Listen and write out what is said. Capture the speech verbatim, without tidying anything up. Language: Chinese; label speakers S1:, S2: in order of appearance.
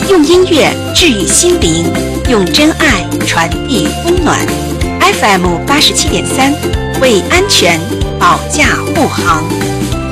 S1: 用音乐治愈心灵，用真爱传递温暖。F M 八十七点三，为安全保驾护航。